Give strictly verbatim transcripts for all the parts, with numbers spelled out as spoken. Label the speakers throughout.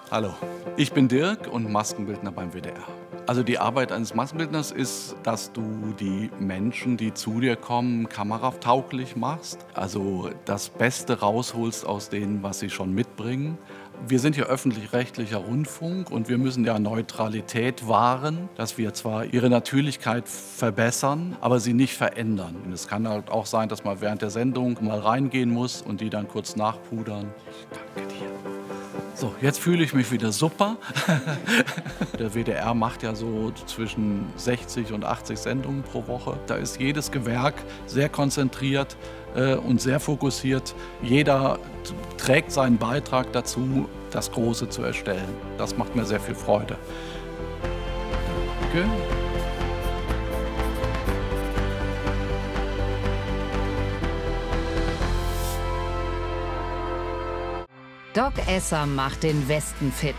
Speaker 1: Hallo, ich bin Dirk und Maskenbildner beim W D R. Also die Arbeit eines Maskenbildners ist, dass du die Menschen, die zu dir kommen, kameratauglich machst. Also das Beste rausholst aus denen, was sie schon mitbringen. Wir sind hier öffentlich-rechtlicher Rundfunk und wir müssen ja Neutralität wahren, dass wir zwar ihre Natürlichkeit verbessern, aber sie nicht verändern. Und es kann halt auch sein, dass man während der Sendung mal reingehen muss und die dann kurz nachpudern. Danke dir. So, jetzt fühle ich mich wieder super. Der W D R macht ja so zwischen sechzig und achtzig Sendungen pro Woche. Da ist jedes Gewerk sehr konzentriert äh, und sehr fokussiert. Jeder trägt seinen Beitrag dazu, das Große zu erstellen. Das macht mir sehr viel Freude. Danke.
Speaker 2: Doc Esser macht den Westen fit.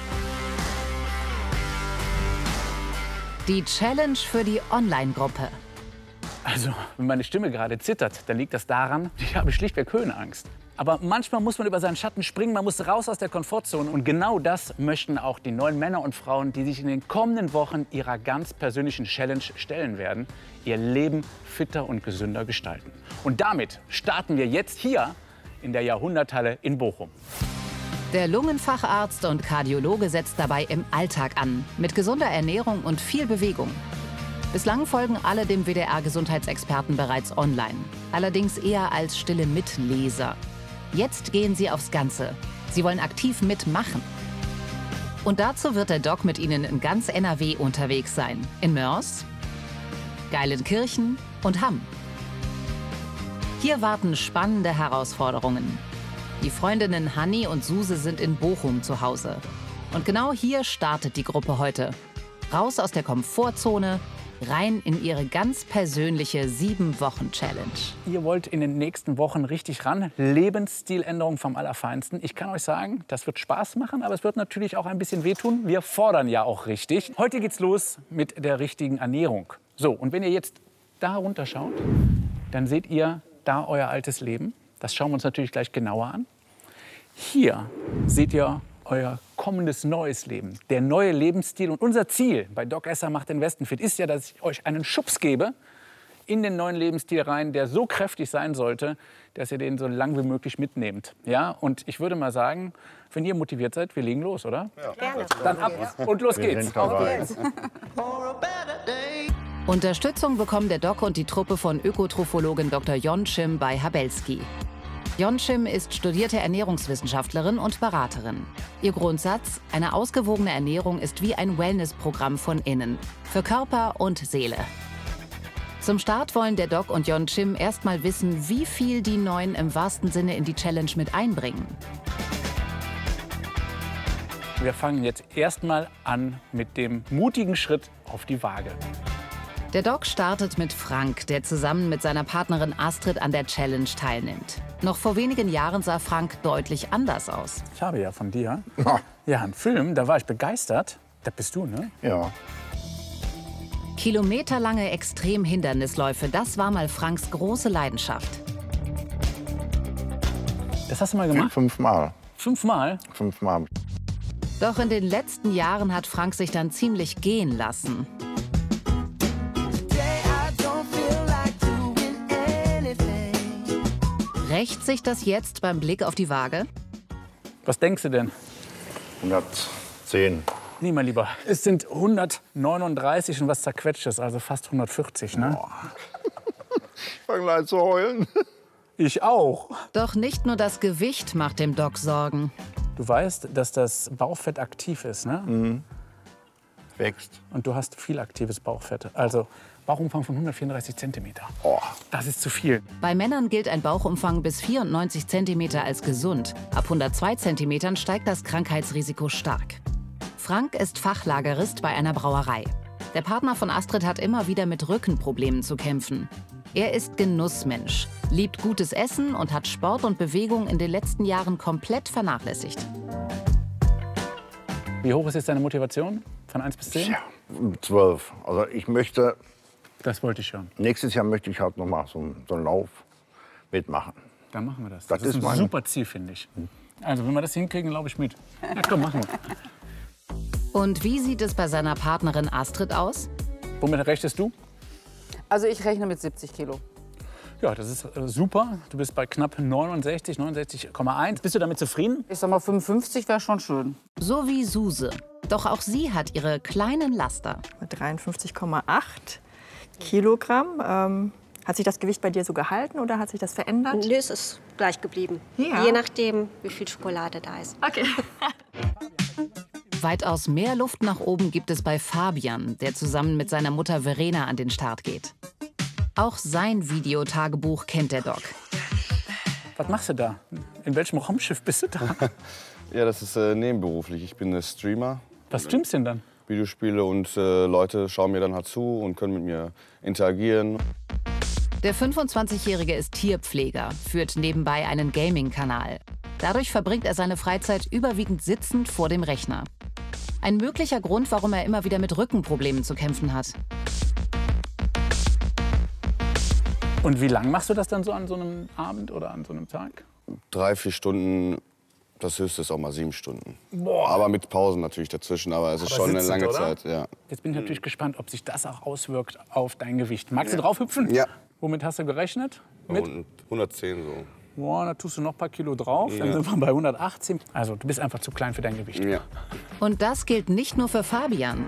Speaker 2: Die Challenge für die Online-Gruppe.
Speaker 3: Also, wenn meine Stimme gerade zittert, dann liegt das daran, ich habe schlichtweg Höhenangst. Aber manchmal muss man über seinen Schatten springen, man muss raus aus der Komfortzone. Und genau das möchten auch die neuen Männer und Frauen, die sich in den kommenden Wochen ihrer ganz persönlichen Challenge stellen werden, ihr Leben fitter und gesünder gestalten. Und damit starten wir jetzt hier in der Jahrhunderthalle in Bochum.
Speaker 2: Der Lungenfacharzt und Kardiologe setzt dabei im Alltag an, mit gesunder Ernährung und viel Bewegung. Bislang folgen alle dem W D R-Gesundheitsexperten bereits online, allerdings eher als stille Mitleser. Jetzt gehen sie aufs Ganze. Sie wollen aktiv mitmachen. Und dazu wird der Doc mit ihnen in ganz N R W unterwegs sein. In Mörs, Geilenkirchen und Hamm. Hier warten spannende Herausforderungen. Die Freundinnen Hanni und Suse sind in Bochum zu Hause. Und genau hier startet die Gruppe heute. Raus aus der Komfortzone, rein in ihre ganz persönliche sieben-Wochen-Challenge.
Speaker 3: Ihr wollt in den nächsten Wochen richtig ran. Lebensstiländerung vom Allerfeinsten. Ich kann euch sagen, das wird Spaß machen, aber es wird natürlich auch ein bisschen wehtun. Wir fordern ja auch richtig. Heute geht's los mit der richtigen Ernährung. So, und wenn ihr jetzt da runter schaut, dann seht ihr da euer altes Leben. Das schauen wir uns natürlich gleich genauer an. Hier seht ihr euer kommendes neues Leben, der neue Lebensstil. Und unser Ziel bei Doc Esser macht den Westen fit ist ja, dass ich euch einen Schubs gebe in den neuen Lebensstil rein, der so kräftig sein sollte, dass ihr den so lang wie möglich mitnehmt. Ja? Und ich würde mal sagen, wenn ihr motiviert seid, wir legen los, oder? Ja. Gerne. Dann ab und los geht's. Auf geht's.
Speaker 2: Unterstützung bekommen der Doc und die Truppe von Ökotrophologin Doktor Jon Schim bei Habelski. Jon Schim ist studierte Ernährungswissenschaftlerin und Beraterin. Ihr Grundsatz: Eine ausgewogene Ernährung ist wie ein Wellnessprogramm von innen, für Körper und Seele. Zum Start wollen der Doc und Jon Schim erst mal wissen, wie viel die Neuen im wahrsten Sinne in die Challenge mit einbringen.
Speaker 3: Wir fangen jetzt erst mal an mit dem mutigen Schritt auf die Waage.
Speaker 2: Der Doc startet mit Frank, der zusammen mit seiner Partnerin Astrid an der Challenge teilnimmt. Noch vor wenigen Jahren sah Frank deutlich anders aus.
Speaker 3: Ich habe ja von dir ja. ja, einen Film, da war ich begeistert. Das bist du, ne?
Speaker 4: Ja.
Speaker 2: Kilometerlange Extremhindernisläufe, das war mal Franks große Leidenschaft.
Speaker 3: Das hast du mal gemacht?
Speaker 4: Fünfmal.
Speaker 3: Fünfmal?
Speaker 4: Fünfmal.
Speaker 2: Doch in den letzten Jahren hat Frank sich dann ziemlich gehen lassen. Rächt sich das jetzt beim Blick auf die Waage?
Speaker 3: Was denkst du denn?
Speaker 4: hundertzehn.
Speaker 3: Nee, mein Lieber, es sind hundertneununddreißig und was zerquetschtes, also fast hundertvierzig, ne?
Speaker 4: Boah. Ich fange gleich zu heulen.
Speaker 3: Ich auch.
Speaker 2: Doch nicht nur das Gewicht macht dem Doc Sorgen.
Speaker 3: Du weißt, dass das Bauchfett aktiv ist, ne?
Speaker 4: Mhm. Wächst.
Speaker 3: Und du hast viel aktives Bauchfett. Also Bauchumfang von hundertvierunddreißig Zentimeter.
Speaker 4: Oh.
Speaker 3: Das ist zu viel.
Speaker 2: Bei Männern gilt ein Bauchumfang bis vierundneunzig Zentimeter als gesund. Ab hundertzwei Zentimetern steigt das Krankheitsrisiko stark. Frank ist Fachlagerist bei einer Brauerei. Der Partner von Astrid hat immer wieder mit Rückenproblemen zu kämpfen. Er ist Genussmensch, liebt gutes Essen und hat Sport und Bewegung in den letzten Jahren komplett vernachlässigt.
Speaker 3: Wie hoch ist jetzt deine Motivation? Von eins bis zehn?
Speaker 4: Ja, zwölf. Also ich möchte,
Speaker 3: Das wollte ich schon.
Speaker 4: nächstes Jahr möchte ich halt noch mal so, so einen Lauf mitmachen.
Speaker 3: Dann machen wir das.
Speaker 4: Das
Speaker 3: Das, ist
Speaker 4: ist
Speaker 3: ein
Speaker 4: mein-
Speaker 3: super Ziel, finde ich. Also, wenn wir das hinkriegen, glaube ich mit. Ja, komm, machen wir.
Speaker 2: Und wie sieht es bei seiner Partnerin Astrid aus?
Speaker 3: Womit rechnest du?
Speaker 5: Also ich rechne mit siebzig Kilo.
Speaker 3: Ja, das ist äh, super. Du bist bei knapp neunundsechzig, neunundsechzig Komma eins. Bist du damit zufrieden?
Speaker 5: Ich sag mal, fünfundfünfzig wäre schon schön.
Speaker 2: So wie Suse. Doch auch sie hat ihre kleinen Laster.
Speaker 6: dreiundfünfzig Komma acht Kilogramm. Ähm, hat sich das Gewicht bei dir so gehalten oder hat sich das verändert?
Speaker 7: Nö, es ist gleich geblieben.
Speaker 6: Ja.
Speaker 7: Je nachdem, wie viel Schokolade da ist.
Speaker 6: Okay.
Speaker 2: Weitaus mehr Luft nach oben gibt es bei Fabian, der zusammen mit seiner Mutter Verena an den Start geht. Auch sein Videotagebuch kennt der Doc.
Speaker 3: Was machst du da? In welchem Raumschiff bist du da?
Speaker 8: Ja, das ist äh, nebenberuflich. Ich bin äh, Streamer.
Speaker 3: Was streamst du denn dann?
Speaker 8: Videospiele und äh, Leute schauen mir dann halt zu und können mit mir interagieren.
Speaker 2: Der fünfundzwanzigjährige ist Tierpfleger, führt nebenbei einen Gaming-Kanal. Dadurch verbringt er seine Freizeit überwiegend sitzend vor dem Rechner. Ein möglicher Grund, warum er immer wieder mit Rückenproblemen zu kämpfen hat.
Speaker 3: Und wie lang machst du das dann so an so einem Abend oder an so einem Tag?
Speaker 8: Drei, vier Stunden, das höchste ist auch mal sieben Stunden. Boah. Aber mit Pausen natürlich dazwischen, aber es ist
Speaker 3: Aber
Speaker 8: schon eine
Speaker 3: sitzend,
Speaker 8: lange
Speaker 3: oder?
Speaker 8: Zeit. Ja.
Speaker 3: Jetzt bin ich natürlich gespannt, ob sich das auch auswirkt auf dein Gewicht. Magst du draufhüpfen?
Speaker 8: Ja.
Speaker 3: Womit hast du gerechnet? Mit?
Speaker 8: hundertzehn so.
Speaker 3: Boah, da tust du noch ein paar Kilo drauf, dann
Speaker 8: Ja.
Speaker 3: sind wir bei hundertachtzehn. Also du bist einfach zu klein für dein Gewicht.
Speaker 8: Ja.
Speaker 2: Und das gilt nicht nur für Fabian.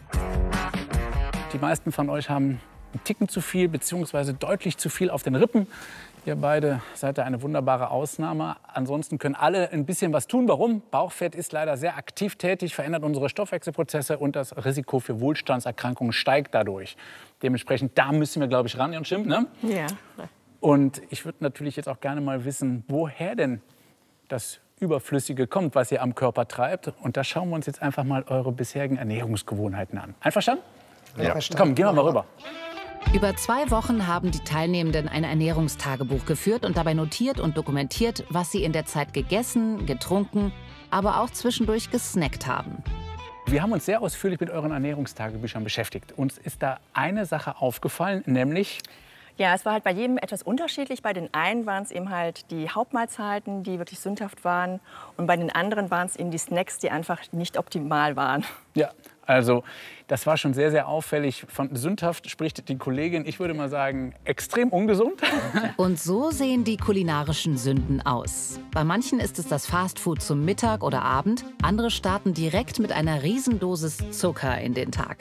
Speaker 3: Die meisten von euch haben einen Ticken zu viel, beziehungsweise deutlich zu viel auf den Rippen. Ihr beide seid da eine wunderbare Ausnahme. Ansonsten können alle ein bisschen was tun. Warum? Bauchfett ist leider sehr aktiv tätig, verändert unsere Stoffwechselprozesse und das Risiko für Wohlstandserkrankungen steigt dadurch. Dementsprechend, da müssen wir, glaube ich, ran, Jan Schimp, ne?
Speaker 6: Ja.
Speaker 3: Und ich würde natürlich jetzt auch gerne mal wissen, woher denn das Überflüssige kommt, was ihr am Körper treibt. Und da schauen wir uns jetzt einfach mal eure bisherigen Ernährungsgewohnheiten an. Einverstanden?
Speaker 4: Ja.
Speaker 3: Komm, gehen wir mal rüber.
Speaker 2: Über zwei Wochen haben die Teilnehmenden ein Ernährungstagebuch geführt und dabei notiert und dokumentiert, was sie in der Zeit gegessen, getrunken, aber auch zwischendurch gesnackt haben.
Speaker 3: Wir haben uns sehr ausführlich mit euren Ernährungstagebüchern beschäftigt. Uns ist da eine Sache aufgefallen, nämlich...
Speaker 6: Ja, es war halt bei jedem etwas unterschiedlich. Bei den einen waren es eben halt die Hauptmahlzeiten, die wirklich sündhaft waren. Und bei den anderen waren es eben die Snacks, die einfach nicht optimal waren.
Speaker 3: Ja, also das war schon sehr, sehr auffällig. Von sündhaft spricht die Kollegin, ich würde mal sagen, extrem ungesund.
Speaker 2: Und so sehen die kulinarischen Sünden aus. Bei manchen ist es das Fastfood zum Mittag oder Abend. Andere starten direkt mit einer Riesendosis Zucker in den Tag.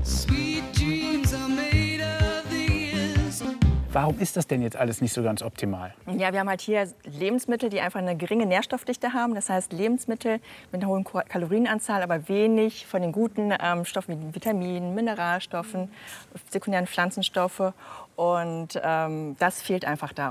Speaker 3: Warum ist das denn jetzt alles nicht so ganz optimal?
Speaker 6: Ja, wir haben halt hier Lebensmittel, die einfach eine geringe Nährstoffdichte haben. Das heißt Lebensmittel mit einer hohen Kalorienanzahl, aber wenig von den guten ähm, Stoffen wie Vitaminen, Mineralstoffen, sekundären Pflanzenstoffe. Und ähm, das fehlt einfach da.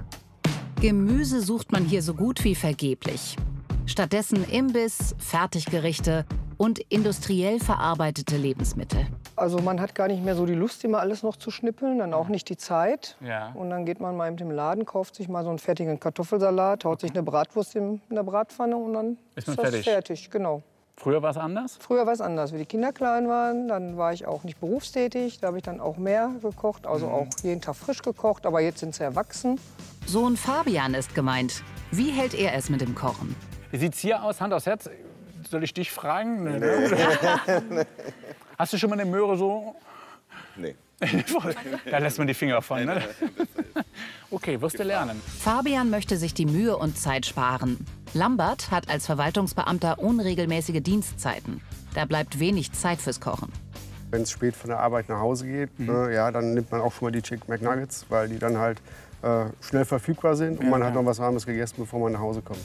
Speaker 2: Gemüse sucht man hier so gut wie vergeblich. Stattdessen Imbiss, Fertiggerichte und industriell verarbeitete Lebensmittel.
Speaker 9: Also man hat gar nicht mehr so die Lust, immer alles noch zu schnippeln, dann auch nicht die Zeit.
Speaker 3: Ja.
Speaker 9: Und dann geht man mal im Laden, kauft sich mal so einen fertigen Kartoffelsalat, haut sich eine Bratwurst in, in der Bratpfanne und dann
Speaker 3: Ist
Speaker 9: ist,
Speaker 3: man
Speaker 9: das
Speaker 3: fertig.
Speaker 9: fertig. Genau.
Speaker 3: Früher war es anders?
Speaker 9: Früher war es anders. Wie die Kinder klein waren, dann war ich auch nicht berufstätig. Da habe ich dann auch mehr gekocht, also auch jeden Tag frisch gekocht. Aber jetzt sind sie erwachsen.
Speaker 2: Sohn Fabian ist gemeint. Wie hält er es mit dem Kochen?
Speaker 3: Wie sieht's hier aus? Hand aufs Herz. Soll ich dich fragen? Nee. Nee. Hast du schon mal eine Möhre so?
Speaker 8: Nee.
Speaker 3: Da lässt man die Finger von, ne? Okay, wirst du lernen.
Speaker 2: Fabian möchte sich die Mühe und Zeit sparen. Lambert hat als Verwaltungsbeamter unregelmäßige Dienstzeiten. Da bleibt wenig Zeit fürs Kochen.
Speaker 10: Wenn es spät von der Arbeit nach Hause geht, mhm. äh, ja, dann nimmt man auch schon mal die Chicken McNuggets, weil die dann halt äh, schnell verfügbar sind und
Speaker 3: ja,
Speaker 10: man
Speaker 3: ja.
Speaker 10: hat noch was Warmes gegessen, bevor man nach Hause kommt.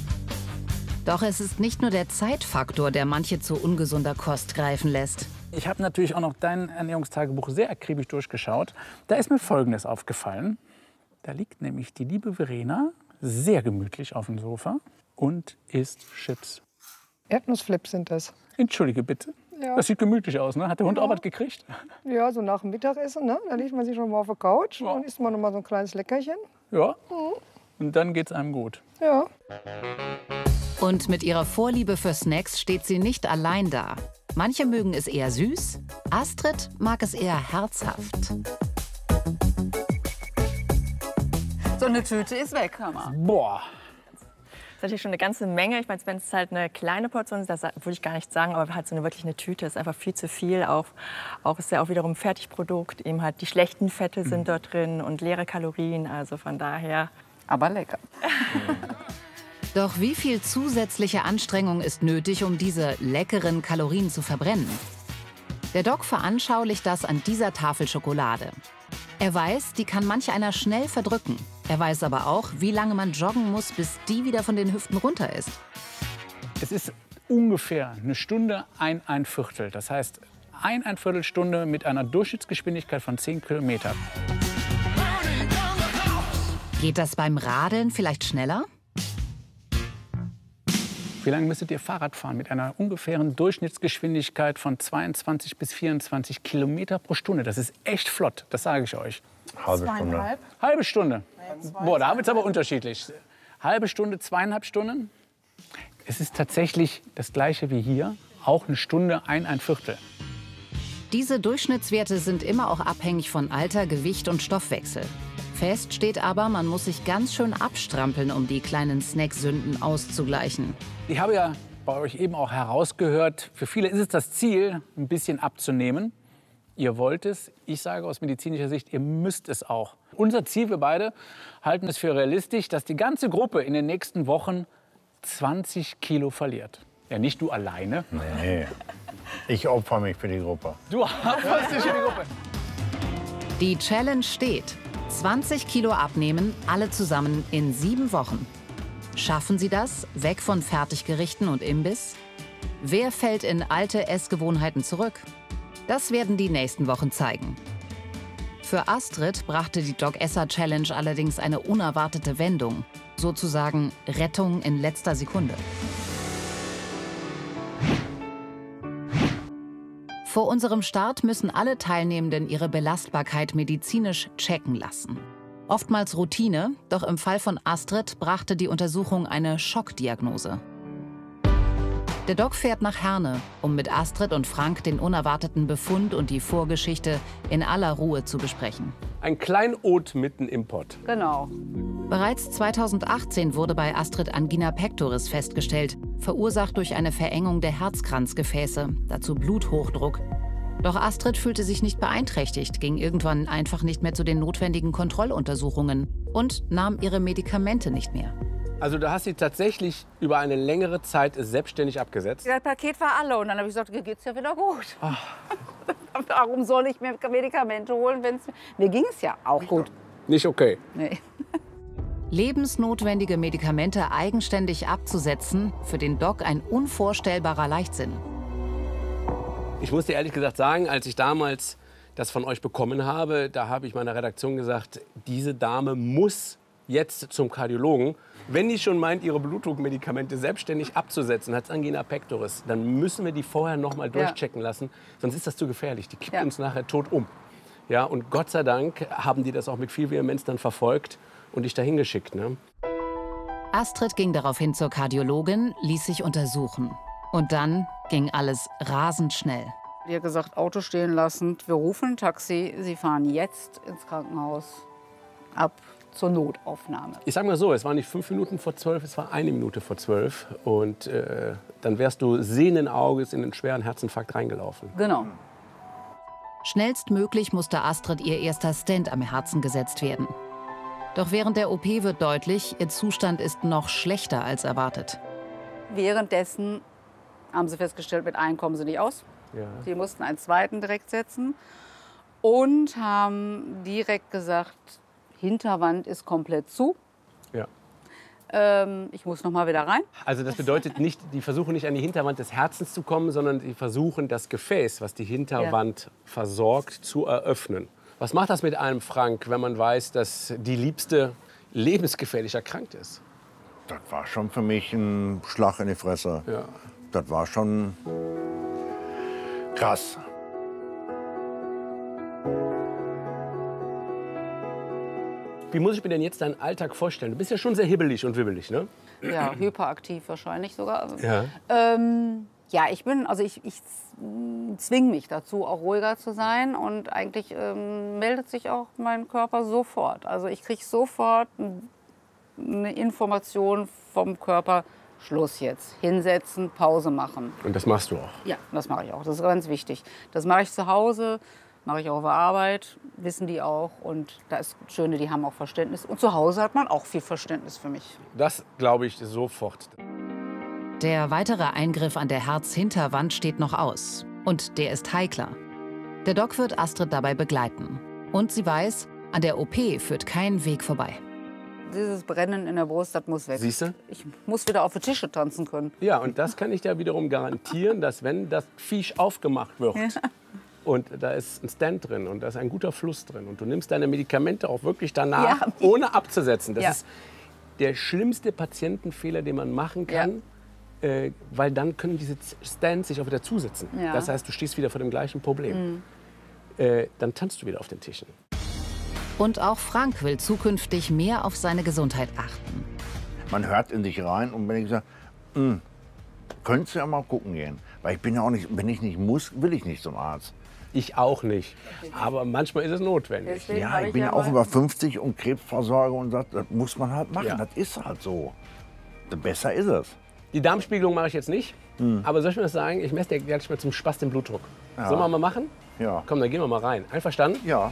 Speaker 2: Doch es ist nicht nur der Zeitfaktor, der manche zu ungesunder Kost greifen lässt.
Speaker 3: Ich habe natürlich auch noch dein Ernährungstagebuch sehr akribisch durchgeschaut. Da ist mir Folgendes aufgefallen. Da liegt nämlich die liebe Verena sehr gemütlich auf dem Sofa und isst Chips.
Speaker 9: Erdnussflips sind das.
Speaker 3: Entschuldige bitte.
Speaker 9: Ja.
Speaker 3: Das sieht gemütlich aus, ne? Hat der Hund
Speaker 9: Ja.
Speaker 3: auch was gekriegt?
Speaker 9: Ja, so nach dem Mittagessen, ne? Da legt man sich schon mal auf der Couch
Speaker 3: Ja.
Speaker 9: und isst man noch mal so ein kleines Leckerchen.
Speaker 3: Ja. Und dann geht's einem gut.
Speaker 9: Ja.
Speaker 2: Und mit ihrer Vorliebe für Snacks steht sie nicht allein da. Manche mögen es eher süß, Astrid mag es eher herzhaft.
Speaker 5: So eine Tüte ist weg, Hammer.
Speaker 3: Boah.
Speaker 6: ist natürlich schon eine ganze Menge. Ich meine, wenn es halt eine kleine Portion ist, das würde ich gar nicht sagen, aber halt so eine wirklich eine Tüte ist einfach viel zu viel. Auch, auch ist ja auch wiederum ein Fertigprodukt. Eben halt die schlechten Fette sind dort drin und leere Kalorien. Also von daher.
Speaker 5: Aber lecker.
Speaker 2: Doch wie viel zusätzliche Anstrengung ist nötig, um diese leckeren Kalorien zu verbrennen? Der Doc veranschaulicht das an dieser Tafel Schokolade. Er weiß, die kann manch einer schnell verdrücken. Er weiß aber auch, wie lange man joggen muss, bis die wieder von den Hüften runter ist.
Speaker 3: Es ist ungefähr eine Stunde, ein, ein Viertel. Das heißt, ein, ein Viertelstunde mit einer Durchschnittsgeschwindigkeit von zehn Kilometern.
Speaker 2: Geht das beim Radeln vielleicht schneller?
Speaker 3: Wie lange müsstet ihr Fahrrad fahren mit einer ungefähren Durchschnittsgeschwindigkeit von zweiundzwanzig bis vierundzwanzig Kilometer pro Stunde? Das ist echt flott, das sage ich euch.
Speaker 4: Halbe Stunde.
Speaker 3: Halbe Stunde. Boah, da haben wir es aber unterschiedlich. Halbe Stunde, zweieinhalb Stunden. Es ist tatsächlich das Gleiche wie hier, auch eine Stunde, ein, ein Viertel.
Speaker 2: Diese Durchschnittswerte sind immer auch abhängig von Alter, Gewicht und Stoffwechsel. Fest steht aber, man muss sich ganz schön abstrampeln, um die kleinen Snacksünden auszugleichen.
Speaker 3: Ich habe ja bei euch eben auch herausgehört, für viele ist es das Ziel, ein bisschen abzunehmen. Ihr wollt es. Ich sage aus medizinischer Sicht, ihr müsst es auch. Unser Ziel, wir beide, halten es für realistisch, dass die ganze Gruppe in den nächsten Wochen zwanzig Kilo verliert. Ja, nicht du alleine.
Speaker 4: Nee, ich opfer mich für die Gruppe.
Speaker 3: Du opferst dich für die Gruppe.
Speaker 2: Die Challenge steht. zwanzig Kilo abnehmen, alle zusammen in sieben Wochen. Schaffen Sie das, weg von Fertiggerichten und Imbiss? Wer fällt in alte Essgewohnheiten zurück? Das werden die nächsten Wochen zeigen. Für Astrid brachte die Dog-Esser-Challenge allerdings eine unerwartete Wendung. Sozusagen Rettung in letzter Sekunde. Vor unserem Start müssen alle Teilnehmenden ihre Belastbarkeit medizinisch checken lassen. Oftmals Routine, doch im Fall von Astrid brachte die Untersuchung eine Schockdiagnose. Der Doc fährt nach Herne, um mit Astrid und Frank den unerwarteten Befund und die Vorgeschichte in aller Ruhe zu besprechen.
Speaker 11: Ein Kleinod mitten im Pott.
Speaker 5: Genau.
Speaker 2: Bereits zweitausendachtzehn wurde bei Astrid Angina pectoris festgestellt, verursacht durch eine Verengung der Herzkranzgefäße, dazu Bluthochdruck. Doch Astrid fühlte sich nicht beeinträchtigt, ging irgendwann einfach nicht mehr zu den notwendigen Kontrolluntersuchungen und nahm ihre Medikamente nicht mehr.
Speaker 11: Also du hast sie tatsächlich über eine längere Zeit selbstständig abgesetzt?
Speaker 5: Das Paket war alle und dann habe ich gesagt, mir geht's ja wieder gut. Warum soll ich mir Medikamente holen, wenn es mir ging es ja auch gut.
Speaker 11: Nicht okay.
Speaker 5: Nee.
Speaker 2: Lebensnotwendige Medikamente eigenständig abzusetzen, für den Doc ein unvorstellbarer Leichtsinn.
Speaker 11: Ich muss dir ehrlich gesagt sagen, als ich damals das von euch bekommen habe, da habe ich meiner Redaktion gesagt, diese Dame muss jetzt zum Kardiologen. Wenn die schon meint, ihre Blutdruckmedikamente selbstständig abzusetzen, hat Angina pectoris, dann müssen wir die vorher noch mal durchchecken lassen, sonst ist das zu gefährlich. Die kippt
Speaker 5: Ja.
Speaker 11: uns nachher tot um. Ja, und Gott sei Dank haben die das auch mit viel Vehemenz dann verfolgt und dich dahin geschickt. Ne?
Speaker 2: Astrid ging daraufhin zur Kardiologin, ließ sich untersuchen. Und dann ging alles rasend schnell.
Speaker 5: Die hat gesagt, Auto stehen lassen, wir rufen ein Taxi, Sie fahren jetzt ins Krankenhaus ab zur Notaufnahme.
Speaker 11: Ich sag mal so, es war nicht fünf Minuten vor zwölf, es war eine Minute vor zwölf. Und äh, dann wärst du sehenden Auges in einen schweren Herzinfarkt reingelaufen.
Speaker 5: Genau.
Speaker 2: Schnellstmöglich musste Astrid ihr erster Stent am Herzen gesetzt werden. Doch während der O P wird deutlich, ihr Zustand ist noch schlechter als erwartet.
Speaker 5: Währenddessen haben sie festgestellt, mit einem kommen sie nicht aus.
Speaker 11: Ja.
Speaker 5: Sie mussten einen zweiten direkt setzen und haben direkt gesagt, Hinterwand ist komplett zu.
Speaker 11: Ja.
Speaker 5: Ähm, ich muss noch mal wieder rein.
Speaker 11: Also das bedeutet nicht, die versuchen nicht an die Hinterwand des Herzens zu kommen, sondern die versuchen das Gefäß, was die Hinterwand ja. versorgt, zu eröffnen. Was macht das mit einem, Frank, wenn man weiß, dass die Liebste lebensgefährlich erkrankt ist?
Speaker 4: Das war schon für mich ein Schlag in die Fresse.
Speaker 11: Ja.
Speaker 4: Das war schon krass.
Speaker 11: Wie muss ich mir denn jetzt deinen Alltag vorstellen? Du bist ja schon sehr hibbelig und wibbelig, ne?
Speaker 5: Ja, hyperaktiv wahrscheinlich sogar.
Speaker 11: Ja.
Speaker 5: Ähm, ja, ich bin, also ich, ich zwinge mich dazu, auch ruhiger zu sein. Und eigentlich ähm, meldet sich auch mein Körper sofort. Also ich kriege sofort eine Information vom Körper, Schluss jetzt, hinsetzen, Pause machen.
Speaker 11: Und das machst du auch?
Speaker 5: Ja, das mache ich auch. Das ist ganz wichtig. Das mache ich zu Hause, mache ich auch auf der Arbeit, wissen die auch. Und da ist das Schöne, die haben auch Verständnis. Und zu Hause hat man auch viel Verständnis für mich.
Speaker 11: Das glaube ich sofort.
Speaker 2: Der weitere Eingriff an der Herzhinterwand steht noch aus. Und der ist heikler. Der Doc wird Astrid dabei begleiten. Und sie weiß, an der O P führt kein Weg vorbei.
Speaker 5: Dieses Brennen in der Brust, das muss weg.
Speaker 11: Siehst du?
Speaker 5: Ich muss wieder auf die Tische tanzen können.
Speaker 11: Ja, und das kann ich dir wiederum garantieren, dass wenn das Viech aufgemacht wird
Speaker 5: Ja.
Speaker 11: und da ist ein Stent drin und da ist ein guter Fluss drin und du nimmst deine Medikamente auch wirklich danach,
Speaker 5: Ja.
Speaker 11: ohne abzusetzen. Das
Speaker 5: Ja.
Speaker 11: ist der schlimmste Patientenfehler, den man machen kann. Äh, weil dann können diese Stents sich auch wieder zusetzen.
Speaker 5: Ja.
Speaker 11: Das heißt, du stehst wieder vor dem gleichen Problem.
Speaker 5: Mhm.
Speaker 11: Äh, dann tanzt du wieder auf den Tischen.
Speaker 2: Und auch Frank will zukünftig mehr auf seine Gesundheit achten.
Speaker 4: Man hört in sich rein und wenn ich sage, könntest du ja mal gucken gehen. Weil ich bin ja auch nicht, wenn ich nicht muss, will ich nicht zum Arzt.
Speaker 11: Ich auch nicht. Aber manchmal ist es notwendig.
Speaker 5: Deswegen
Speaker 4: Ja,
Speaker 5: habe
Speaker 4: ich
Speaker 5: ich
Speaker 4: bin
Speaker 5: ja
Speaker 4: ja auch
Speaker 5: mal-
Speaker 4: über fünfzig und Krebsversorger und das, das muss man halt machen.
Speaker 11: Ja.
Speaker 4: Das ist halt so. Besser ist es.
Speaker 11: Die Darmspiegelung mache ich jetzt nicht. Aber soll ich mir das sagen? Ich messe dir gleich mal zum Spaß den Blutdruck.
Speaker 4: Ja.
Speaker 11: Sollen wir mal machen?
Speaker 4: Ja.
Speaker 11: Komm, dann gehen wir mal rein. Einverstanden?
Speaker 4: Ja.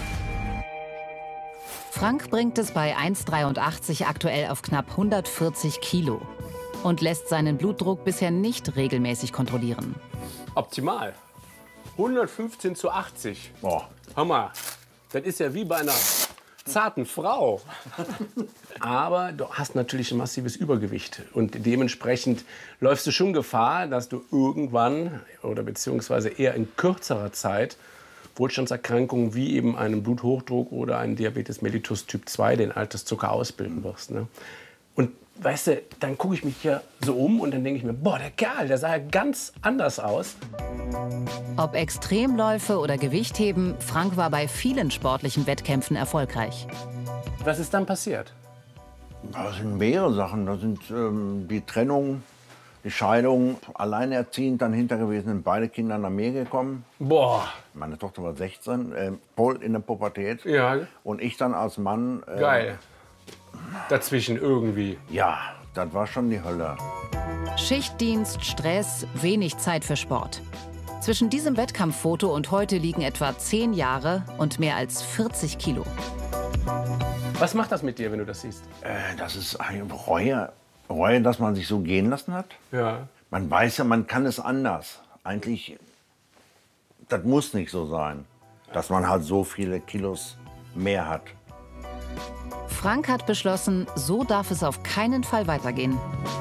Speaker 2: Frank bringt es bei eins Komma dreiundachtzig aktuell auf knapp hundertvierzig Kilo und lässt seinen Blutdruck bisher nicht regelmäßig kontrollieren.
Speaker 11: Optimal. hundertfünfzehn zu achtzig.
Speaker 4: Boah.
Speaker 11: Hammer. Das ist ja wie bei einer zarten Frau. Aber du hast natürlich ein massives Übergewicht. Und dementsprechend läufst du schon Gefahr, dass du irgendwann oder beziehungsweise eher in kürzerer Zeit Wohlstandserkrankungen wie eben einen Bluthochdruck oder einen Diabetes mellitus Typ zwei, den Alterszucker, ausbilden wirst. Ne? Und weißt du, dann gucke ich mich hier so um und dann denke ich mir, boah, der Kerl, der sah ja ganz anders aus.
Speaker 2: Ob Extremläufe oder Gewichtheben, Frank war bei vielen sportlichen Wettkämpfen erfolgreich.
Speaker 11: Was ist dann passiert?
Speaker 4: Das sind mehrere Sachen. Das sind ähm, die Trennung, die Scheidung, alleinerziehend dann hinter gewesen, sind beide Kinder nach mir gekommen.
Speaker 11: Boah.
Speaker 4: Meine Tochter war sechzehn, äh, voll in der Pubertät.
Speaker 11: Ja.
Speaker 4: Und ich dann als Mann. Äh,
Speaker 11: Geil. Dazwischen irgendwie.
Speaker 4: Ja, das war schon die Hölle.
Speaker 2: Schichtdienst, Stress, wenig Zeit für Sport. Zwischen diesem Wettkampffoto und heute liegen etwa zehn Jahre und mehr als vierzig Kilo.
Speaker 11: Was macht das mit dir, wenn du das siehst?
Speaker 4: Äh, das ist eine Reue. Reue, dass man sich so gehen lassen hat.
Speaker 11: Ja.
Speaker 4: Man weiß ja, man kann es anders. Eigentlich, das muss nicht so sein, dass man halt so viele Kilos mehr hat.
Speaker 2: Frank hat beschlossen, so darf es auf keinen Fall weitergehen.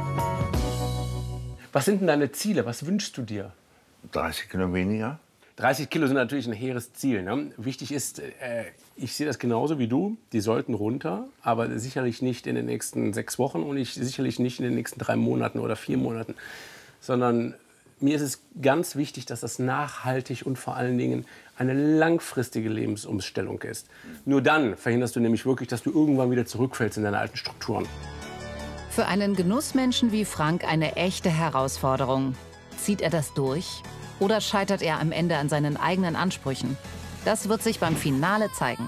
Speaker 11: Was sind denn deine Ziele? Was wünschst du dir?
Speaker 4: dreißig Kilo weniger.
Speaker 11: dreißig Kilo sind natürlich ein hehres Ziel. Ne? Wichtig ist, äh, ich sehe das genauso wie du, die sollten runter, aber sicherlich nicht in den nächsten sechs Wochen und ich, sicherlich nicht in den nächsten drei Monaten oder vier Monaten, sondern mir ist es ganz wichtig, dass das nachhaltig und vor allen Dingen eine langfristige Lebensumstellung ist. Nur dann verhinderst du nämlich wirklich, dass du irgendwann wieder zurückfällst in deine alten Strukturen.
Speaker 2: Für einen Genussmenschen wie Frank eine echte Herausforderung. Zieht er das durch? Oder scheitert er am Ende an seinen eigenen Ansprüchen? Das wird sich beim Finale zeigen.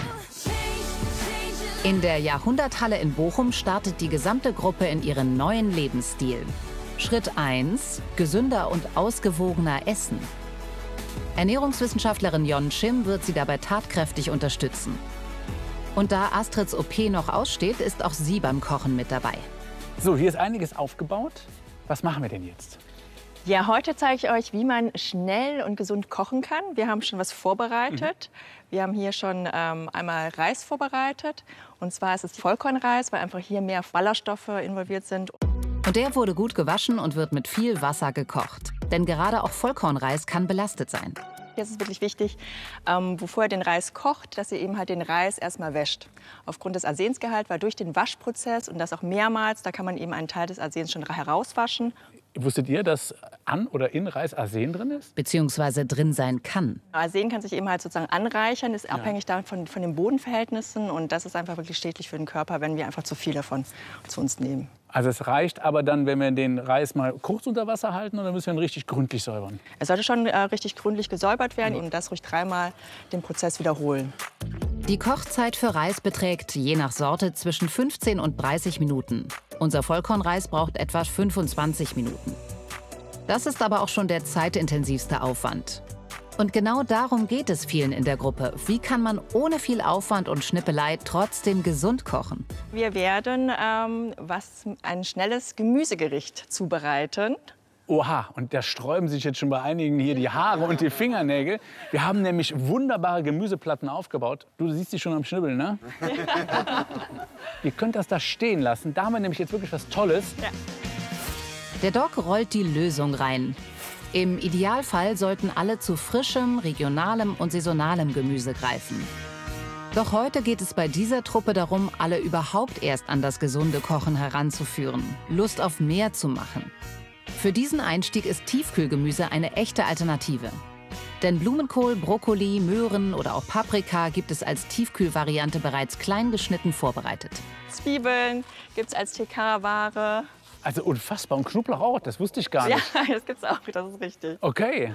Speaker 2: In der Jahrhunderthalle in Bochum startet die gesamte Gruppe in ihren neuen Lebensstil. Schritt eins: gesünder und ausgewogener essen. Ernährungswissenschaftlerin Jon Schim wird sie dabei tatkräftig unterstützen. Und da Astrids O P noch aussteht, ist auch sie beim Kochen mit dabei.
Speaker 3: So, hier ist einiges aufgebaut. Was machen wir denn jetzt?
Speaker 6: Ja, heute zeige ich euch, wie man schnell und gesund kochen kann. Wir haben schon was vorbereitet. Mhm. Wir haben hier schon ähm, einmal Reis vorbereitet. Und zwar ist es Vollkornreis, weil einfach hier mehr Ballaststoffe involviert sind.
Speaker 2: Und der wurde gut gewaschen und wird mit viel Wasser gekocht. Denn gerade auch Vollkornreis kann belastet sein.
Speaker 6: Jetzt ist wirklich wichtig, ähm, bevor ihr den Reis kocht, dass ihr eben halt den Reis erstmal wäscht. Aufgrund des Arsensgehalts, weil durch den Waschprozess und das auch mehrmals, da kann man eben einen Teil des Arsens schon herauswaschen.
Speaker 3: Wusstet ihr, dass an oder in Reis Arsen drin ist?
Speaker 2: Beziehungsweise drin sein kann.
Speaker 6: Arsen kann sich eben halt sozusagen anreichern, ist ja abhängig davon von den Bodenverhältnissen. Und das ist einfach wirklich schädlich für den Körper, wenn wir einfach zu viel davon zu uns nehmen.
Speaker 3: Also es reicht aber dann, wenn wir den Reis mal kurz unter Wasser halten, oder müssen wir ihn richtig gründlich säubern?
Speaker 6: Es sollte schon äh, richtig gründlich gesäubert werden, eben das ruhig dreimal den Prozess wiederholen.
Speaker 2: Die Kochzeit für Reis beträgt je nach Sorte zwischen fünfzehn und dreißig Minuten. Unser Vollkornreis braucht etwa fünfundzwanzig Minuten. Das ist aber auch schon der zeitintensivste Aufwand. Und genau darum geht es vielen in der Gruppe. Wie kann man ohne viel Aufwand und Schnippelei trotzdem gesund kochen?
Speaker 6: Wir werden ähm, was, ein schnelles Gemüsegericht zubereiten.
Speaker 3: Oha, und da sträuben sich jetzt schon bei einigen hier die Haare und die Fingernägel. Wir haben nämlich wunderbare Gemüseplatten aufgebaut. Du siehst die schon am Schnibbeln, ne? Ihr könnt das da stehen lassen. Da haben wir nämlich jetzt wirklich was Tolles.
Speaker 6: Ja.
Speaker 2: Der Doc rollt die Lösung rein. Im Idealfall sollten alle zu frischem, regionalem und saisonalem Gemüse greifen. Doch heute geht es bei dieser Truppe darum, alle überhaupt erst an das gesunde Kochen heranzuführen, Lust auf mehr zu machen. Für diesen Einstieg ist Tiefkühlgemüse eine echte Alternative. Denn Blumenkohl, Brokkoli, Möhren oder auch Paprika gibt es als Tiefkühlvariante bereits klein geschnitten vorbereitet.
Speaker 6: Zwiebeln gibt es als T K-Ware.
Speaker 3: Also unfassbar. Und Knoblauch auch, das wusste ich gar nicht.
Speaker 6: Ja, das gibt's auch, das ist richtig.
Speaker 3: Okay.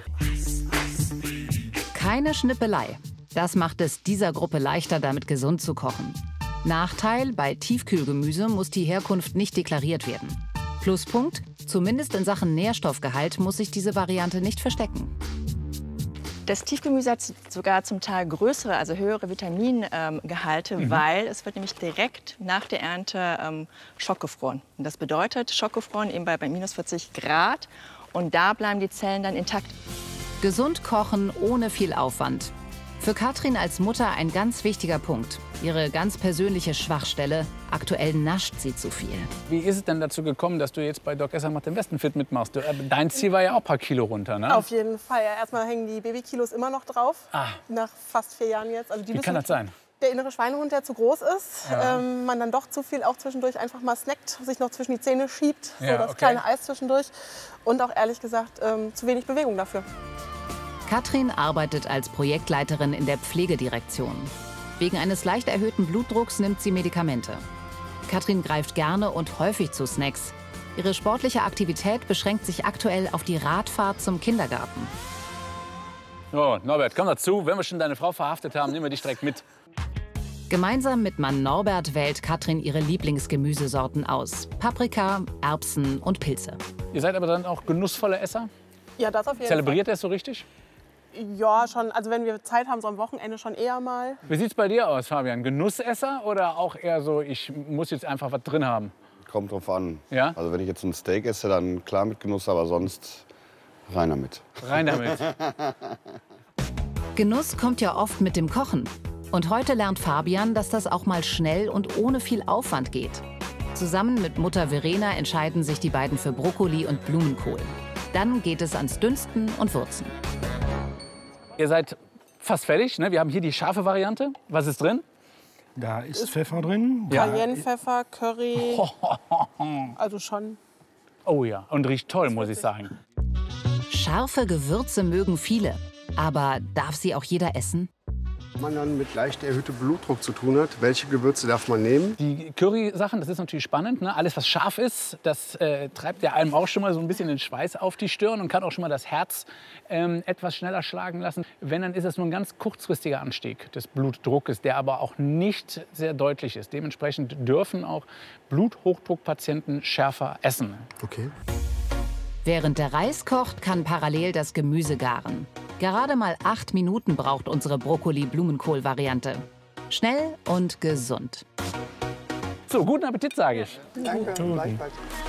Speaker 2: Keine Schnippelei. Das macht es dieser Gruppe leichter, damit gesund zu kochen. Nachteil: Bei Tiefkühlgemüse muss die Herkunft nicht deklariert werden. Pluspunkt: Zumindest in Sachen Nährstoffgehalt muss sich diese Variante nicht verstecken.
Speaker 6: Das Tiefgemüse hat sogar zum Teil größere, also höhere Vitamingehalte, ähm, mhm. weil es wird nämlich direkt nach der Ernte ähm, schockgefroren. Und das bedeutet, schockgefroren eben bei, bei minus vierzig Grad. Und da bleiben die Zellen dann intakt.
Speaker 2: Gesund kochen ohne viel Aufwand. Für Katrin als Mutter ein ganz wichtiger Punkt. Ihre ganz persönliche Schwachstelle: aktuell nascht sie zu viel.
Speaker 3: Wie ist es denn dazu gekommen, dass du jetzt bei Doc Esser macht den Besten Fit mitmachst? Du, äh, dein Ziel war ja auch ein paar Kilo runter, ne?
Speaker 12: Auf jeden Fall. Ja, erstmal hängen die Babykilos immer noch drauf.
Speaker 3: Ah.
Speaker 12: Nach fast vier Jahren jetzt. Also die
Speaker 3: Wie kann das sein?
Speaker 12: Der innere Schweinehund, der zu groß ist.
Speaker 3: Ja.
Speaker 12: Ähm, man dann doch zu viel auch zwischendurch einfach mal snackt, sich noch zwischen die Zähne schiebt. So
Speaker 3: Ja,
Speaker 12: das
Speaker 3: okay.
Speaker 12: kleine Eis zwischendurch. Und auch ehrlich gesagt ähm, zu wenig Bewegung dafür.
Speaker 2: Katrin arbeitet als Projektleiterin in der Pflegedirektion. Wegen eines leicht erhöhten Blutdrucks nimmt sie Medikamente. Katrin greift gerne und häufig zu Snacks. Ihre sportliche Aktivität beschränkt sich aktuell auf die Radfahrt zum Kindergarten.
Speaker 3: So, Norbert, komm dazu. Wenn wir schon deine Frau verhaftet haben, nehmen wir dich direkt mit.
Speaker 2: Gemeinsam mit Mann Norbert wählt Katrin ihre Lieblingsgemüsesorten aus: Paprika, Erbsen und Pilze.
Speaker 3: Ihr seid aber dann auch genussvolle Esser?
Speaker 12: Ja, das auf jeden
Speaker 3: Zelebriert er es so richtig?
Speaker 12: Fall. Ja, schon. Also wenn wir Zeit haben, so am Wochenende schon eher mal.
Speaker 3: Wie sieht's bei dir aus, Fabian? Genussesser oder auch eher so, ich muss jetzt einfach was drin haben?
Speaker 8: Kommt drauf an.
Speaker 3: Ja?
Speaker 8: Also wenn ich jetzt ein Steak esse, dann klar mit Genuss, aber sonst rein damit.
Speaker 3: Rein damit.
Speaker 2: Genuss kommt ja oft mit dem Kochen. Und heute lernt Fabian, dass das auch mal schnell und ohne viel Aufwand geht. Zusammen mit Mutter Verena entscheiden sich die beiden für Brokkoli und Blumenkohl. Dann geht es ans Dünsten und Würzen.
Speaker 3: Ihr seid fast fertig, ne? Wir haben hier die scharfe Variante. Was ist drin?
Speaker 13: Da ist Pfeffer drin.
Speaker 3: Ja.
Speaker 12: Cayennepfeffer, Curry. Also schon.
Speaker 3: Oh ja, und riecht toll, muss ich sagen.
Speaker 2: Scharfe Gewürze mögen viele. Aber darf sie auch jeder essen?
Speaker 10: Wenn man dann mit leicht erhöhtem Blutdruck zu tun hat, welche Gewürze darf man nehmen?
Speaker 3: Die Curry-Sachen, das ist natürlich spannend. Ne? Alles, was scharf ist, das äh, treibt ja einem auch schon mal so ein bisschen den Schweiß auf die Stirn und kann auch schon mal das Herz ähm, etwas schneller schlagen lassen. Wenn, dann ist es nur ein ganz kurzfristiger Anstieg des Blutdruckes, der aber auch nicht sehr deutlich ist. Dementsprechend dürfen auch Bluthochdruckpatienten schärfer essen.
Speaker 10: Okay.
Speaker 2: Während der Reis kocht, kann parallel das Gemüse garen. Gerade mal acht Minuten braucht unsere Brokkoli-Blumenkohl-Variante. Schnell und gesund.
Speaker 3: So, guten Appetit, sage ich.
Speaker 10: Danke, gleichfalls.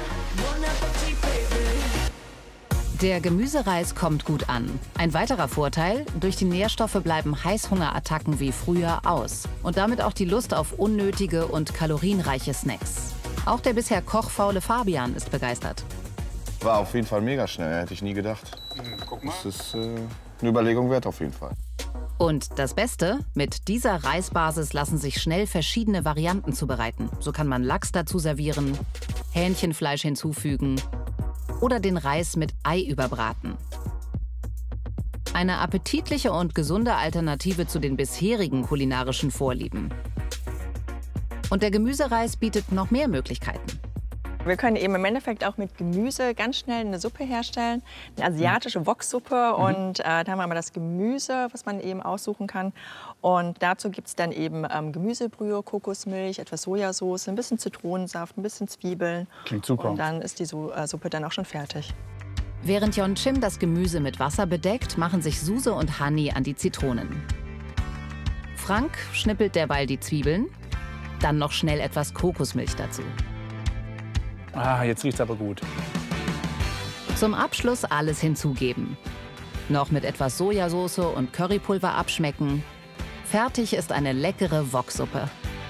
Speaker 2: Der Gemüsereis kommt gut an. Ein weiterer Vorteil: Durch die Nährstoffe bleiben Heißhungerattacken wie früher aus. Und damit auch die Lust auf unnötige und kalorienreiche Snacks. Auch der bisher kochfaule Fabian ist begeistert.
Speaker 8: War auf jeden Fall mega schnell, hätte ich nie gedacht.
Speaker 3: Guck mal.
Speaker 8: Das ist äh, eine Überlegung wert auf jeden Fall.
Speaker 2: Und das Beste: Mit dieser Reisbasis lassen sich schnell verschiedene Varianten zubereiten. So kann man Lachs dazu servieren, Hähnchenfleisch hinzufügen oder den Reis mit Ei überbraten. Eine appetitliche und gesunde Alternative zu den bisherigen kulinarischen Vorlieben. Und der Gemüsereis bietet noch mehr Möglichkeiten.
Speaker 6: Wir können eben im Endeffekt auch mit Gemüse ganz schnell eine Suppe herstellen, eine asiatische Woksuppe. Mhm. Und äh, da haben wir mal das Gemüse, was man eben aussuchen kann. Und dazu gibt es dann eben ähm, Gemüsebrühe, Kokosmilch, etwas Sojasauce, ein bisschen Zitronensaft, ein bisschen Zwiebeln.
Speaker 3: Klingt super.
Speaker 6: Und dann ist die Su äh, Suppe dann auch schon fertig.
Speaker 2: Während Yeonchim das Gemüse mit Wasser bedeckt, machen sich Suse und Hanni an die Zitronen. Frank schnippelt derweil die Zwiebeln, dann noch schnell etwas Kokosmilch dazu.
Speaker 3: Ah, jetzt riecht's aber gut.
Speaker 2: Zum Abschluss alles hinzugeben. Noch mit etwas Sojasauce und Currypulver abschmecken. Fertig ist eine leckere Woksuppe.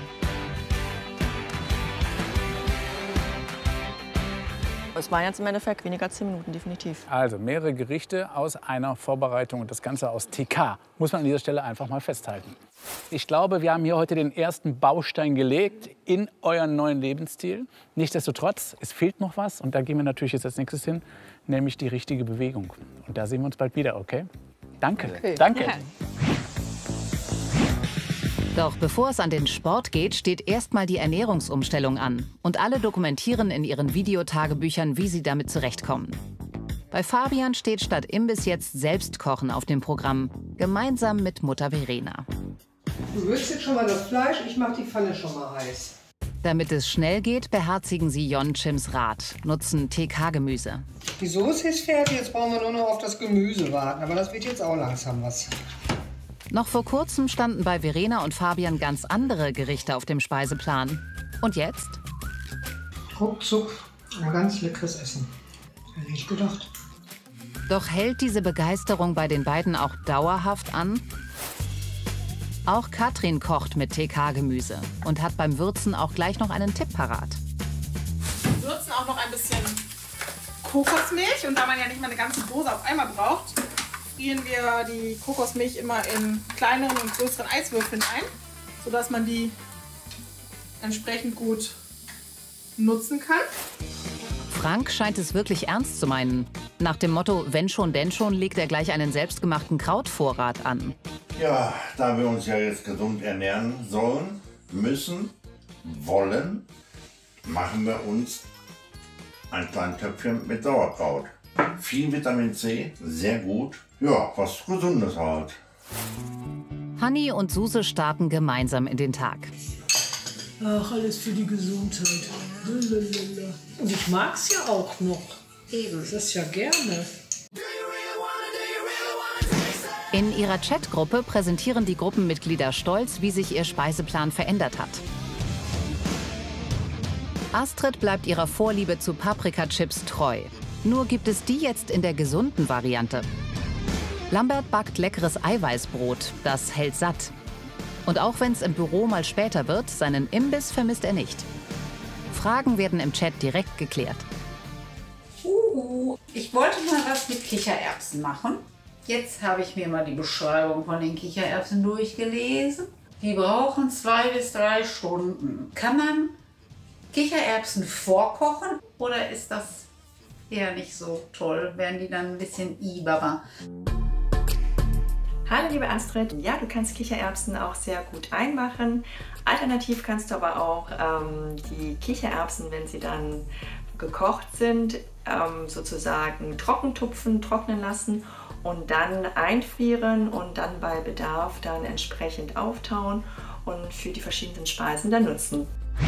Speaker 6: Es waren jetzt im Endeffekt weniger als zehn Minuten, definitiv.
Speaker 3: Also mehrere Gerichte aus einer Vorbereitung und das Ganze aus T K. Muss man an dieser Stelle einfach mal festhalten. Ich glaube, wir haben hier heute den ersten Baustein gelegt in euren neuen Lebensstil. Nichtsdestotrotz, es fehlt noch was und da gehen wir natürlich jetzt als nächstes hin, nämlich die richtige Bewegung. Und da sehen wir uns bald wieder, okay? Danke,
Speaker 2: Okay.
Speaker 3: danke.
Speaker 2: Ja. Doch bevor es an den Sport geht, steht erstmal die Ernährungsumstellung an. Und alle dokumentieren in ihren Videotagebüchern, wie sie damit zurechtkommen. Bei Fabian steht statt Imbiss jetzt Selbstkochen auf dem Programm, gemeinsam mit Mutter Verena.
Speaker 9: Du würzt jetzt schon mal das Fleisch, ich mache die Pfanne schon mal heiß.
Speaker 2: Damit es schnell geht, beherzigen sie Yeonchims Rat, nutzen T K-Gemüse.
Speaker 9: Die Soße ist fertig, jetzt brauchen wir nur noch auf das Gemüse warten. Aber das wird jetzt auch langsam was.
Speaker 2: Noch vor kurzem standen bei Verena und Fabian ganz andere Gerichte auf dem Speiseplan. Und jetzt?
Speaker 9: Ruckzuck, ein ganz leckeres Essen. Hätte ich gedacht.
Speaker 2: Doch hält diese Begeisterung bei den beiden auch dauerhaft an? Auch Katrin kocht mit T K-Gemüse und hat beim Würzen auch gleich noch einen Tipp parat.
Speaker 12: Wir würzen auch noch ein bisschen Kokosmilch. Und da man ja nicht mal eine ganze Dose auf einmal braucht, frieren wir die Kokosmilch immer in kleineren und größeren Eiswürfeln ein, sodass man die entsprechend gut nutzen kann.
Speaker 2: Frank scheint es wirklich ernst zu meinen. Nach dem Motto, wenn schon, denn schon, legt er gleich einen selbstgemachten Krautvorrat an.
Speaker 4: Ja, da wir uns ja jetzt gesund ernähren sollen, müssen, wollen, machen wir uns ein kleines Töpfchen mit Sauerkraut. Viel Vitamin C, sehr gut. Ja, was Gesundes halt.
Speaker 2: Hanni und Suse starten gemeinsam in den Tag.
Speaker 14: Ach, alles für die Gesundheit. Und ich mag's ja auch noch. Eben. Das ist ja gerne.
Speaker 2: In ihrer Chatgruppe präsentieren die Gruppenmitglieder stolz, wie sich ihr Speiseplan verändert hat. Astrid bleibt ihrer Vorliebe zu Paprikachips treu. Nur gibt es die jetzt in der gesunden Variante. Lambert backt leckeres Eiweißbrot, das hält satt. Und auch wenn es im Büro mal später wird, seinen Imbiss vermisst er nicht. Fragen werden im Chat direkt geklärt.
Speaker 5: Uh, ich wollte mal was mit Kichererbsen machen. Jetzt habe ich mir mal die Beschreibung von den Kichererbsen durchgelesen. Die brauchen zwei bis drei Stunden. Kann man Kichererbsen vorkochen oder ist das eher nicht so toll? Werden die dann ein bisschen iberer?
Speaker 6: Hallo liebe Astrid, ja, du kannst Kichererbsen auch sehr gut einmachen. Alternativ kannst du aber auch ähm, die Kichererbsen, wenn sie dann gekocht sind, ähm, sozusagen trocken tupfen, trocknen lassen und dann einfrieren und dann bei Bedarf dann entsprechend auftauen und für die verschiedenen Speisen dann nutzen.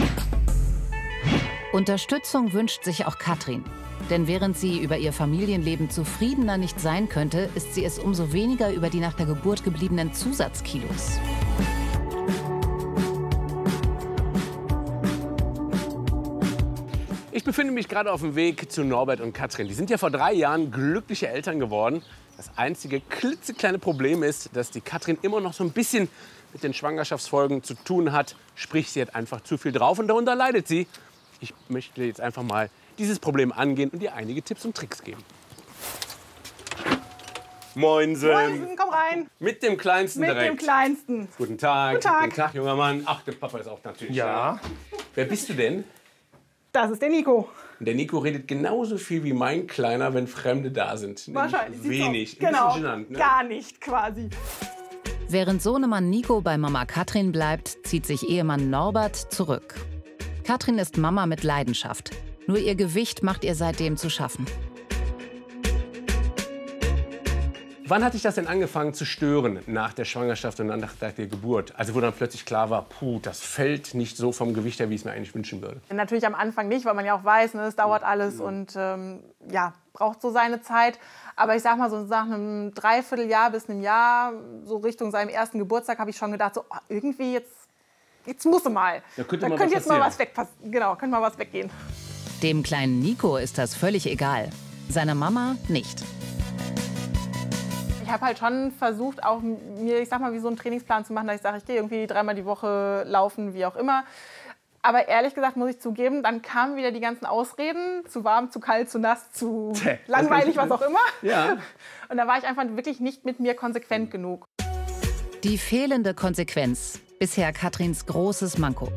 Speaker 2: Unterstützung wünscht sich auch Katrin. Denn während sie über ihr Familienleben zufriedener nicht sein könnte, ist sie es umso weniger über die nach der Geburt gebliebenen Zusatzkilos.
Speaker 11: Ich befinde mich gerade auf dem Weg zu Norbert und Katrin. Die sind ja vor drei Jahren glückliche Eltern geworden. Das einzige klitzekleine Problem ist, dass die Katrin immer noch so ein bisschen mit den Schwangerschaftsfolgen zu tun hat. Sprich, sie hat einfach zu viel drauf und darunter leidet sie. Ich möchte jetzt einfach mal dieses Problem angehen und dir einige Tipps und Tricks geben. Moinsen.
Speaker 12: Moinsen, komm rein.
Speaker 11: Mit dem Kleinsten
Speaker 12: Mit
Speaker 11: direkt.
Speaker 12: dem Kleinsten.
Speaker 11: Guten Tag.
Speaker 12: Guten Tag.
Speaker 11: Guten Tag, junger Mann. Ach, der Papa ist auch natürlich
Speaker 13: Ja.
Speaker 11: da. Wer bist du denn?
Speaker 12: Das ist der Nico.
Speaker 11: Der Nico redet genauso viel wie mein Kleiner, wenn Fremde da sind.
Speaker 12: Wahrscheinlich.
Speaker 11: Nämlich wenig.
Speaker 12: Sieht's aus. Genau.
Speaker 11: Ein bisschen genannt, ne?
Speaker 12: Gar nicht quasi.
Speaker 2: Während Sohnemann Nico bei Mama Katrin bleibt, zieht sich Ehemann Norbert zurück. Katrin ist Mama mit Leidenschaft. Nur ihr Gewicht macht ihr seitdem zu schaffen.
Speaker 11: Wann hat dich das denn angefangen zu stören nach der Schwangerschaft und nach der Geburt? Also wo dann plötzlich klar war, puh, das fällt nicht so vom Gewicht her, wie ich es mir eigentlich wünschen würde.
Speaker 12: Natürlich am Anfang nicht, weil man ja auch weiß, ne, es dauert alles und ähm, ja, braucht so seine Zeit. Aber ich sag mal so nach einem Dreivierteljahr bis einem Jahr, so Richtung seinem ersten Geburtstag, habe ich schon gedacht, so oh, irgendwie jetzt, jetzt muss er mal.
Speaker 11: Da könnte,
Speaker 12: da
Speaker 11: mal
Speaker 12: könnte
Speaker 11: was
Speaker 12: jetzt mal was wegpassen. Genau, könnte mal was weggehen.
Speaker 2: Dem kleinen Nico ist das völlig egal. Seiner Mama nicht.
Speaker 12: Ich habe halt schon versucht, auch mir, ich sag mal, wie so einen Trainingsplan zu machen, dass ich sage, ich gehe irgendwie dreimal die Woche laufen, wie auch immer. Aber ehrlich gesagt muss ich zugeben, dann kamen wieder die ganzen Ausreden, zu warm, zu kalt, zu nass, zu langweilig, was auch immer.
Speaker 11: Ja.
Speaker 12: Und da war ich einfach wirklich nicht mit mir konsequent genug.
Speaker 2: Die fehlende Konsequenz. Bisher Katrins großes Manko.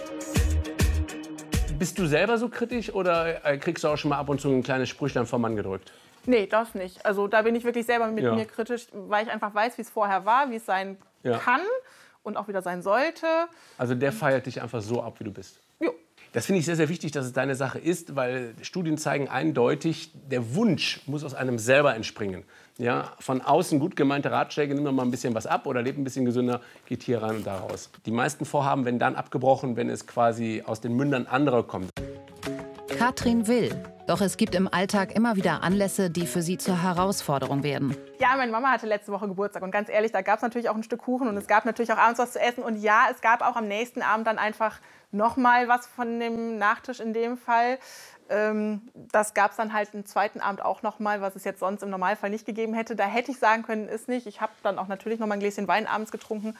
Speaker 11: Bist du selber so kritisch oder kriegst du auch schon mal ab und zu ein kleines Sprüchlein vom Mann gedrückt?
Speaker 12: Nee, das nicht. Also da bin ich wirklich selber mit
Speaker 11: Ja.
Speaker 12: mir kritisch, weil ich einfach weiß, wie es vorher war, wie es sein
Speaker 11: Ja.
Speaker 12: kann und auch wieder sein sollte.
Speaker 11: Also der feiert dich einfach so ab, wie du bist?
Speaker 12: Jo.
Speaker 11: Das finde ich sehr, sehr wichtig, dass es deine Sache ist, weil Studien zeigen eindeutig, der Wunsch muss aus einem selber entspringen. Ja, von außen gut gemeinte Ratschläge, nimm doch mal ein bisschen was ab oder leb ein bisschen gesünder, geht hier rein und da raus. Die meisten Vorhaben werden dann abgebrochen, wenn es quasi aus den Mündern anderer kommt.
Speaker 2: Katrin will. Doch es gibt im Alltag immer wieder Anlässe, die für sie zur Herausforderung werden.
Speaker 12: Ja, meine Mama hatte letzte Woche Geburtstag und ganz ehrlich, da gab es natürlich auch ein Stück Kuchen und es gab natürlich auch abends was zu essen. Und ja, es gab auch am nächsten Abend dann einfach noch mal was von dem Nachtisch in dem Fall. Ähm, das gab es dann halt einen zweiten Abend auch noch mal, was es jetzt sonst im Normalfall nicht gegeben hätte. Da hätte ich sagen können, ist nicht. Ich habe dann auch natürlich noch mal ein Gläschen Wein abends getrunken.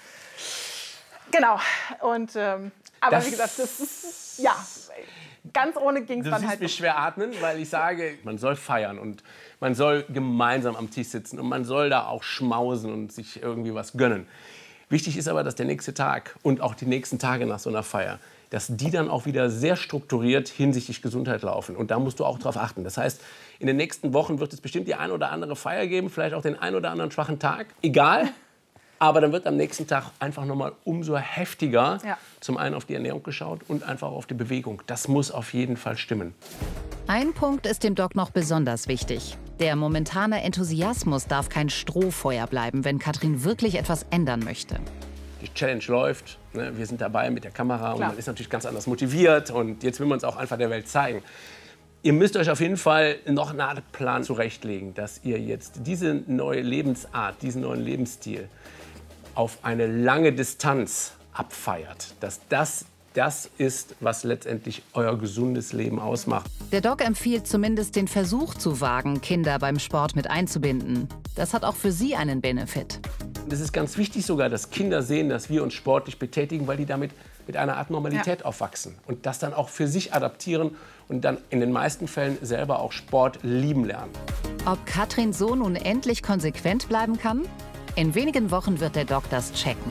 Speaker 12: Genau. Und, ähm, aber
Speaker 11: Das-
Speaker 12: wie gesagt, das ist, ja, ganz ohne ging es
Speaker 11: Du
Speaker 12: dann
Speaker 11: siehst
Speaker 12: halt
Speaker 11: mich
Speaker 12: nicht.
Speaker 11: schwer atmen, weil ich sage, man soll feiern und man soll gemeinsam am Tisch sitzen und man soll da auch schmausen und sich irgendwie was gönnen. Wichtig ist aber, dass der nächste Tag und auch die nächsten Tage nach so einer Feier, dass die dann auch wieder sehr strukturiert hinsichtlich Gesundheit laufen. Und da musst du auch drauf achten. Das heißt, in den nächsten Wochen wird es bestimmt die ein oder andere Feier geben, vielleicht auch den ein oder anderen schwachen Tag. Egal. Aber dann wird am nächsten Tag einfach noch mal umso heftiger
Speaker 12: Ja.
Speaker 11: zum einen auf die Ernährung geschaut und einfach auf die Bewegung. Das muss auf jeden Fall stimmen.
Speaker 2: Ein Punkt ist dem Doc noch besonders wichtig. Der momentane Enthusiasmus darf kein Strohfeuer bleiben, wenn Katrin wirklich etwas ändern möchte.
Speaker 11: Die Challenge läuft, ne? Wir sind dabei mit der Kamera und
Speaker 2: Klar.
Speaker 11: man ist natürlich ganz anders motiviert und jetzt will man es auch einfach der Welt zeigen. Ihr müsst euch auf jeden Fall noch einen Art Plan zurechtlegen, dass ihr jetzt diese neue Lebensart, diesen neuen Lebensstil auf eine lange Distanz abfeiert. Dass das das ist, was letztendlich euer gesundes Leben ausmacht.
Speaker 2: Der Doc empfiehlt zumindest den Versuch zu wagen, Kinder beim Sport mit einzubinden. Das hat auch für sie einen Benefit.
Speaker 11: Und es ist ganz wichtig sogar, dass Kinder sehen, dass wir uns sportlich betätigen, weil die damit mit einer Art Normalität
Speaker 2: Ja.
Speaker 11: aufwachsen und das dann auch für sich adaptieren und dann in den meisten Fällen selber auch Sport lieben lernen.
Speaker 2: Ob Katrin so nun endlich konsequent bleiben kann? In wenigen Wochen wird der Doc das checken.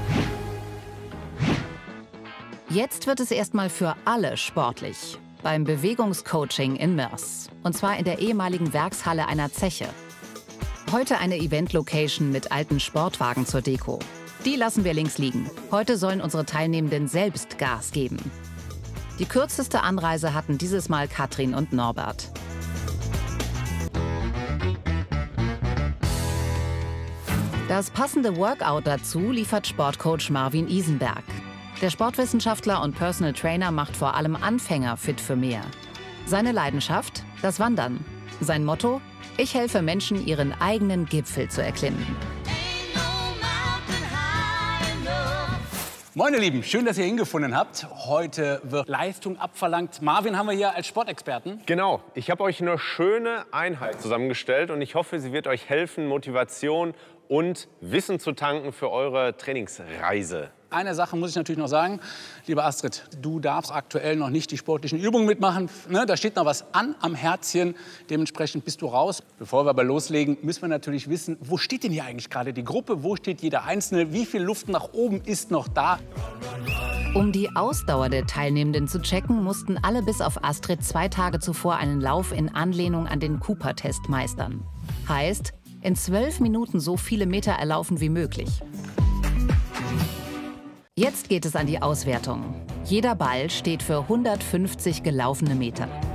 Speaker 2: Jetzt wird es erstmal für alle sportlich. Beim Bewegungscoaching in Mörs. Und zwar in der ehemaligen Werkshalle einer Zeche. Heute eine Event-Location mit alten Sportwagen zur Deko. Die lassen wir links liegen. Heute sollen unsere Teilnehmenden selbst Gas geben. Die kürzeste Anreise hatten dieses Mal Katrin und Norbert. Das passende Workout dazu liefert Sportcoach Marvin Isenberg. Der Sportwissenschaftler und Personal Trainer macht vor allem Anfänger fit für mehr. Seine Leidenschaft? Das Wandern. Sein Motto? Ich helfe Menschen, ihren eigenen Gipfel zu erklimmen.
Speaker 3: Moin, ihr Lieben, schön, dass ihr hingefunden habt. Heute wird Leistung abverlangt. Marvin haben wir hier als Sportexperten.
Speaker 15: Genau, ich habe euch eine schöne Einheit zusammengestellt und ich hoffe, sie wird euch helfen, Motivation und Wissen zu tanken für eure Trainingsreise.
Speaker 3: Eine Sache muss ich natürlich noch sagen. Liebe Astrid, du darfst aktuell noch nicht die sportlichen Übungen mitmachen. Ne, da steht noch was an am Herzchen. Dementsprechend bist du raus. Bevor wir aber loslegen, müssen wir natürlich wissen, wo steht denn hier eigentlich gerade die Gruppe? Wo steht jeder Einzelne? Wie viel Luft nach oben ist noch da?
Speaker 2: Um die Ausdauer der Teilnehmenden zu checken, mussten alle bis auf Astrid zwei Tage zuvor einen Lauf in Anlehnung an den Cooper-Test meistern. Heißt, in zwölf Minuten so viele Meter erlaufen wie möglich. Jetzt geht es an die Auswertung. Jeder Ball steht für hundertfünfzig gelaufene Meter.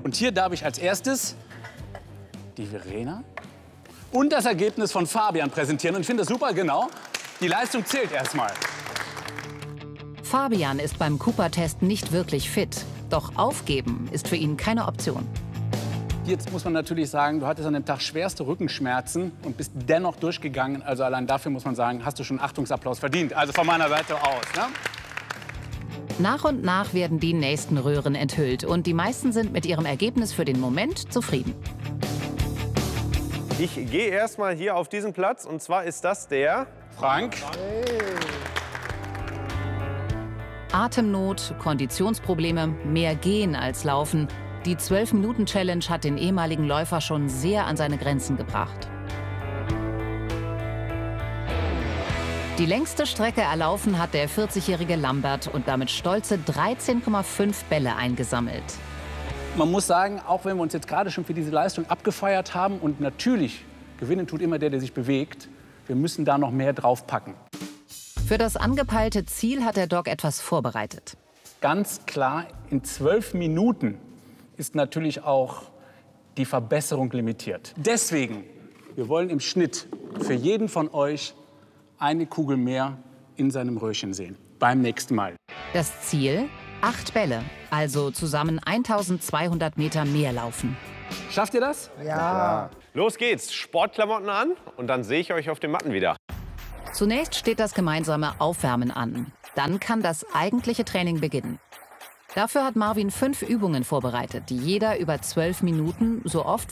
Speaker 3: Und hier darf ich als erstes die Verena und das Ergebnis von Fabian präsentieren. Und ich finde das super, genau. Die Leistung zählt erstmal.
Speaker 2: Fabian ist beim Cooper-Test nicht wirklich fit. Doch aufgeben ist für ihn keine Option.
Speaker 3: Jetzt muss man natürlich sagen, du hattest an dem Tag schwerste Rückenschmerzen und bist dennoch durchgegangen. Also allein dafür muss man sagen, hast du schon einen Achtungsapplaus verdient. Also von meiner Seite aus. Ne?
Speaker 2: Nach und nach werden die nächsten Röhren enthüllt. Und die meisten sind mit ihrem Ergebnis für den Moment zufrieden.
Speaker 15: Ich gehe erstmal hier auf diesen Platz. Und zwar ist das der
Speaker 3: Frank.
Speaker 2: Atemnot, Konditionsprobleme, mehr Gehen als Laufen. Die zwölf-Minuten-Challenge hat den ehemaligen Läufer schon sehr an seine Grenzen gebracht. Die längste Strecke erlaufen hat der vierzigjährige Lambert und damit stolze dreizehn Komma fünf Bälle eingesammelt.
Speaker 3: Man muss sagen, auch wenn wir uns jetzt gerade schon für diese Leistung abgefeiert haben und natürlich gewinnen tut immer der, der sich bewegt, wir müssen da noch mehr draufpacken.
Speaker 2: Für das angepeilte Ziel hat der Doc etwas vorbereitet.
Speaker 3: Ganz klar, in zwölf Minuten ist natürlich auch die Verbesserung limitiert. Deswegen, wir wollen im Schnitt für jeden von euch eine Kugel mehr in seinem Röhrchen sehen. Beim nächsten Mal.
Speaker 2: Das Ziel? Acht Bälle, also zusammen eintausendzweihundert Meter mehr laufen.
Speaker 3: Schafft ihr das?
Speaker 15: Ja. Los geht's, Sportklamotten an und dann sehe ich euch auf den Matten wieder.
Speaker 2: Zunächst steht das gemeinsame Aufwärmen an. Dann kann das eigentliche Training beginnen. Dafür hat Marvin fünf Übungen vorbereitet, die jeder über zwölf Minuten so oft